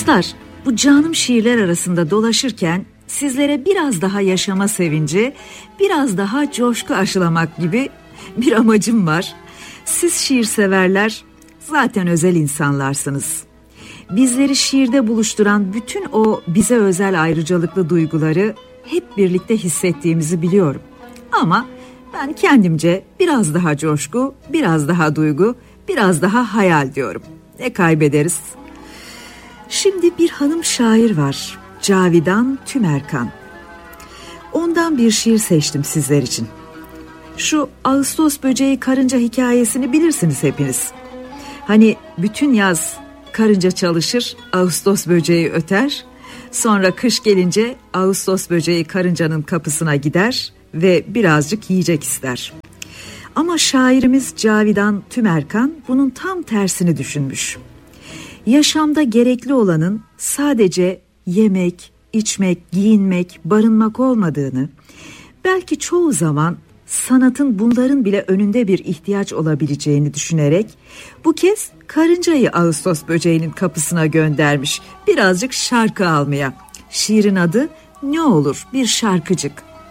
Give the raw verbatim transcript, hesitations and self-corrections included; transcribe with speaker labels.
Speaker 1: Dostlar, bu canım şiirler arasında dolaşırken sizlere biraz daha yaşama sevinci, biraz daha coşku aşılamak gibi bir amacım var. Siz şiir severler zaten özel insanlarsınız. Bizleri şiirde buluşturan bütün o bize özel ayrıcalıklı duyguları hep birlikte hissettiğimizi biliyorum. Ama ben kendimce biraz daha coşku, biraz daha duygu, biraz daha hayal diyorum. Ne kaybederiz? Şimdi bir hanım şair var, Cavidan Tümerkan. Ondan bir şiir seçtim sizler için. Şu Ağustos böceği karınca hikayesini bilirsiniz hepiniz. Hani bütün yaz karınca çalışır, Ağustos böceği öter. Sonra kış gelince Ağustos böceği karıncanın kapısına gider ve birazcık yiyecek ister. Ama şairimiz Cavidan Tümerkan bunun tam tersini düşünmüş. Yaşamda gerekli olanın sadece yemek, içmek, giyinmek, barınmak olmadığını, belki çoğu zaman sanatın bunların bile önünde bir ihtiyaç olabileceğini düşünerek bu kez karıncayı Ağustos böceğinin kapısına göndermiş birazcık şarkı almaya. Şiirin adı Ne Olur Bir Şarkıcık.